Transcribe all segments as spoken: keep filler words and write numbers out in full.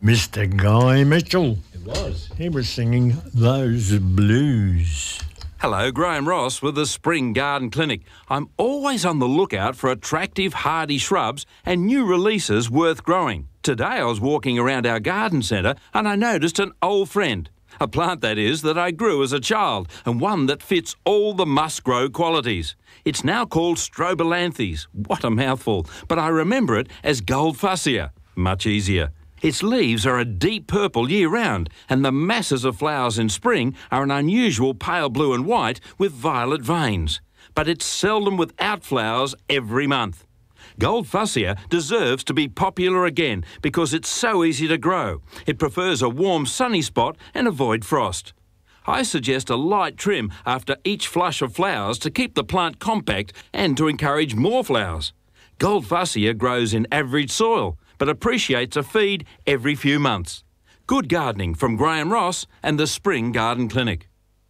Mister Guy Mitchell. It was. He was singing those blues. Hello, Graham Ross with the Spring Garden Clinic. I'm always on the lookout for attractive, hardy shrubs and new releases worth growing. Today I was walking around our garden centre and I noticed an old friend. A plant, that is, that I grew as a child, and one that fits all the must-grow qualities. It's now called Strobilanthes. What a mouthful. But I remember it as Gold Fuchsia. Much easier. Its leaves are a deep purple year-round, and the masses of flowers in spring are an unusual pale blue and white with violet veins. But it's seldom without flowers every month. Gold Fuchsia deserves to be popular again because it's so easy to grow. It prefers a warm, sunny spot and avoid frost. I suggest a light trim after each flush of flowers to keep the plant compact and to encourage more flowers. Gold Fuchsia grows in average soil, but appreciates a feed every few months. Good gardening from Graham Ross and the Spring Garden Clinic.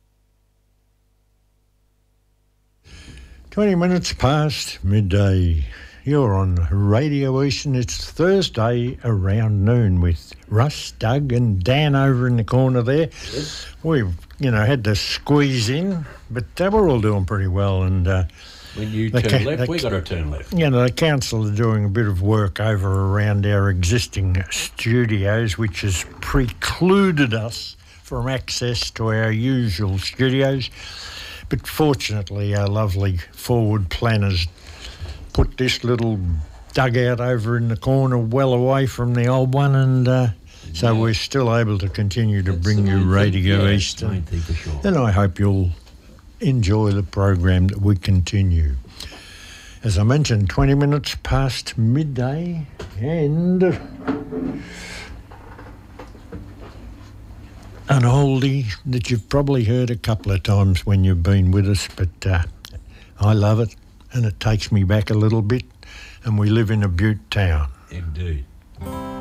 twenty minutes past midday. You're on Radio Eastern. It's Thursday around noon with Russ, Doug and Dan over in the corner there. Yes. We've, you know, had to squeeze in, but uh, we're all doing pretty well. And uh, When you the turn ca- left, the we ca- got to turn left. You know, the council are doing a bit of work over around our existing studios, which has precluded us from access to our usual studios. But fortunately, our lovely forward planners put this little dugout over in the corner well away from the old one, and uh, so Yeah. we're still able to continue to That's bring the you main thing. Radio Yeah, Eastern. main thing for sure. And I hope you'll enjoy the program that we continue. As I mentioned, twenty minutes past midday, and an oldie that you've probably heard a couple of times when you've been with us, but uh, I love it, and it takes me back a little bit, and we live in a Butte town. Indeed.